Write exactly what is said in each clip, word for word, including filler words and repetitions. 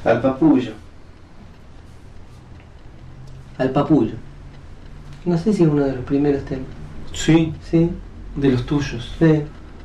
Al Papullo. Al Papullo. No sé si es uno de los primeros temas. Sí, Sí. de los tuyos. Sí.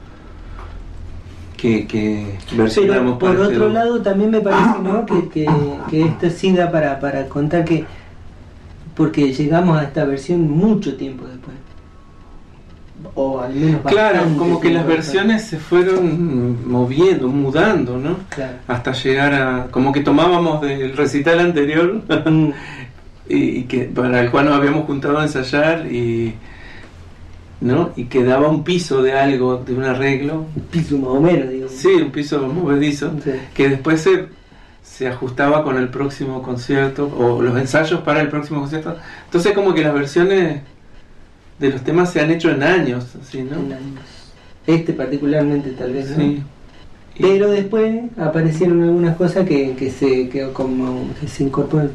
Que, que Pero versionamos por parte otro de- lado también me parece, ¿no?, que, que, que esto sí da para, para contar que, porque llegamos a esta versión mucho tiempo después, o al menos Claro, bastante como que las tiempo después. versiones se fueron moviendo, mudando, ¿no? Claro. Hasta llegar a... Como que tomábamos del recital anterior Mm, y, y que para el cual nos habíamos juntado a ensayar y... ¿no? Y que daba un piso de algo, de un arreglo. un piso más o menos, digo. Sí, un piso movedizo, Sí. que después se, se ajustaba con el próximo concierto o los ensayos para el próximo concierto. Entonces como que las versiones de los temas se han hecho en años, así, ¿no? En años. Este particularmente tal vez, ¿no? Sí. Y- Pero después aparecieron algunas cosas que, que se que como que se incorporan,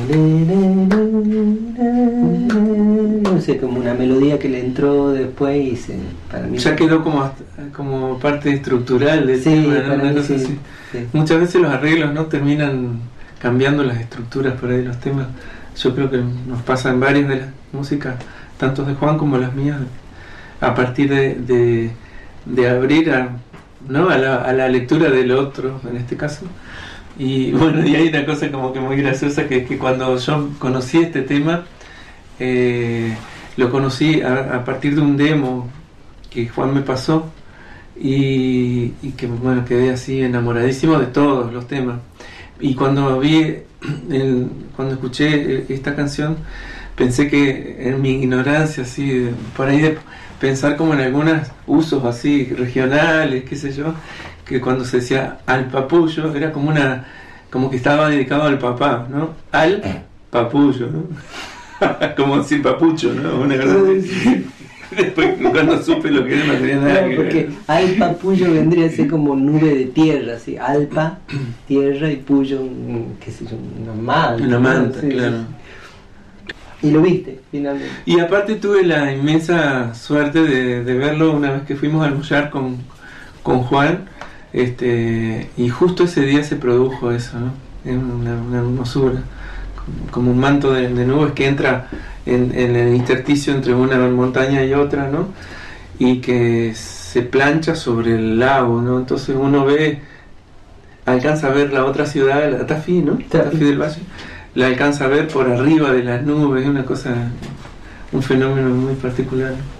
no sé, como una melodía que le entró después y se, para mí ya quedó como hasta- como parte estructural del sí, tema, ¿no? para Una mí cosa sí, así. sí. Muchas veces los arreglos no terminan cambiando las estructuras por ahí de los temas. Yo creo que nos pasa en varias de las músicas, tanto de Juan como las mías, a partir de, de, de abrir a, ¿no? a, la, a la lectura del otro, en este caso. Y bueno, y hay una cosa como que muy graciosa, que es que cuando yo conocí este tema, eh, lo conocí a, a partir de un demo que Juan me pasó, y, y que bueno, quedé así enamoradísimo de todos los temas. Y cuando vi el, cuando escuché esta canción, pensé que en mi ignorancia así de- por ahí de pensar como en algunos usos así regionales, qué sé yo, que cuando se decía al papullo era como una, como que estaba dedicado al papá, ¿no? Al papullo, ¿no? Como decir papucho, ¿no? Una cosa así. Después cuando supe lo que era, no tenía nada Claro, que porque ver. alpa puyo vendría a ser como nube de tierra, así, alpa, tierra, y puyo, un- qué sé yo, una manta. Una ¿no? manta, Sí, claro. sí. Y lo viste, finalmente. Y aparte tuve la inmensa suerte de, de verlo una vez que fuimos a almorzar con, con Juan, este, y justo ese día se produjo eso, ¿no? Es una, una hermosura, como, como un manto de, de nubes que entra en, en el intersticio entre una montaña y otra, ¿no? Y que se plancha sobre el lago, ¿no? Entonces uno ve, alcanza a ver la otra ciudad, la Tafí, ¿no? Tafí. Tafí del Valle, la alcanza a ver por arriba de las nubes, es una cosa, un fenómeno muy particular.